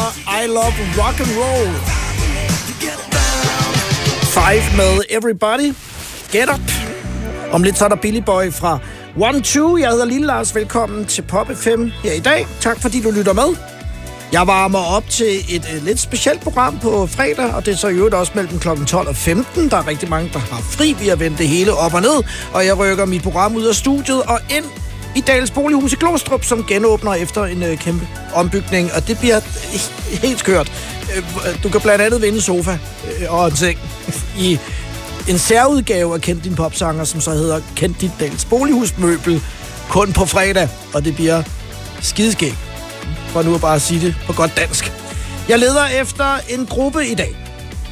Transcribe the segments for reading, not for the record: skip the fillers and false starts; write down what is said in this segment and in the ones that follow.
I Love Rock and Roll. Five med Everybody. Get Up. Om lidt så er der Billy Boy fra 1-2. Jeg hedder Lille Lars. Velkommen til Pop FM her i dag. Tak fordi du lytter med. Jeg varmer op til et lidt specielt program på fredag, og det er så i øvrigt også mellem kl. 12 og 15. Der er rigtig mange, der har fri. Vi har vendt det hele op og ned, og jeg rykker mit program ud af studiet og ind i Dahls Bolighus i Glostrup, som genåbner efter en kæmpe ombygning, og det bliver helt skørt. Du kan blandt andet vinde en sofa og en seng i en særudgave af Kend Din Popsanger, som så hedder Kend Dit Dahls Bolighus møbel, kun på fredag, og det bliver skideskæg. For nu at bare sige det på godt dansk. Jeg leder efter en gruppe i dag.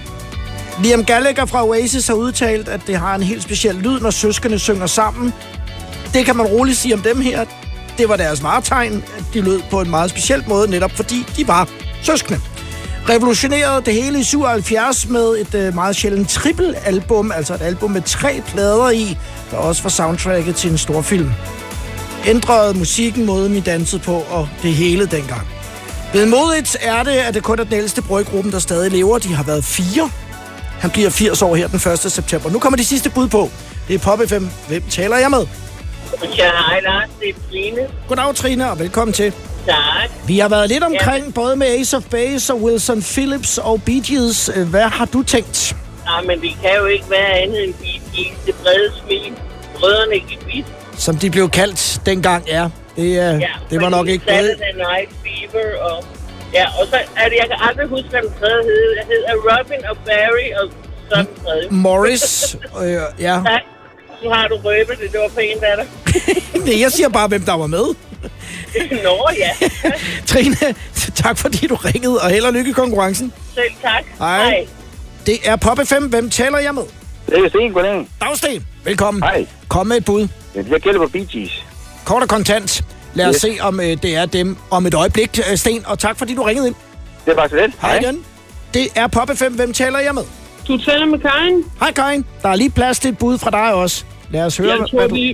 Liam Gallagher fra Oasis har udtalt, at det har en helt speciel lyd, når søskende synger sammen. Det kan man roligt sige om dem her. Det var deres varetegn, at de lød på en meget speciel måde, netop fordi de var søskende. Revolutionerede det hele i 77 med et meget sjældent triple-album, altså et album med 3 plader i, der også var soundtracket til en stor film. Ændrede musikken, måden I dansede på, og det hele dengang. Vedmodigt er det, at det kun er den ældste brødgruppen, der stadig lever. De har været 4. Han bliver 80 år her den 1. september. Nu kommer de sidste bud på. Det er Pop FM. Hvem taler jeg med? Ja, hej Lars, det er Trine. Goddag Trine, og velkommen til. Tak. Vi har været lidt omkring, både med Ace of Base og Wilson Phillips og Bee Gees. Hvad har du tænkt? Ja, men det kan jo ikke være andet end Bee Gees, det brede smil. Brødrene Gewiss. Som de blev kaldt dengang, ja. Det var nok ikke bedre. Saturday Night Fever og... Ja, og så er det, jeg kan aldrig huske, hvad den tredje hed. Jeg hedder Robin og Barry og sådan den tredje. Morris, ja. Tak. Nu har du røbet det. Det var pænt af dig. Jeg siger bare, hvem der var med. Nå, ja. Trine, tak fordi du ringede, og held og lykke i konkurrencen. Selv tak. Hej. Det er Pop FM. Hvem taler jeg med? Det er Sten, goddag. Dag, Sten. Velkommen. Hej. Kom med et bud. Jeg gælder på Bee Gees. Kort og kontant. Lad os se, om det er dem om et øjeblik, Sten. Og tak fordi du ringede ind. Det er bare så lidt. Hej igen. Det er Pop FM. Hvem taler jeg med? Du taler med Karin. Hej, Karin. Der er lige plads til et bud fra dig også. Lad os høre, jeg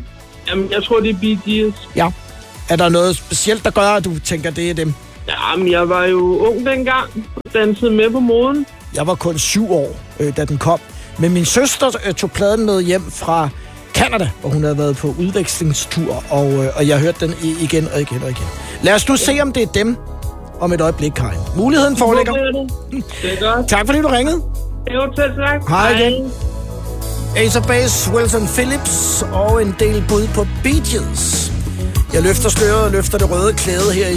tror, det er Bee Gees. Ja. Er der noget specielt, der gør, at du tænker, det er dem? Jamen, jeg var jo ung dengang og dansede med på moden. Jeg var kun 7 år, da den kom. Men min søster tog pladen med hjem fra Canada, hvor hun havde været på udvekslingstur, og jeg hørte den igen og igen og igen. Lad os nu se, om det er dem om et øjeblik, Karin. Muligheden foreligger. Det er godt. Tak fordi du ringede. Jo, selv tak. Hej igen. Ace of Base, Wilson Phillips og en del bud på Bee Gees. Jeg løfter sløret og løfter det røde klæde her i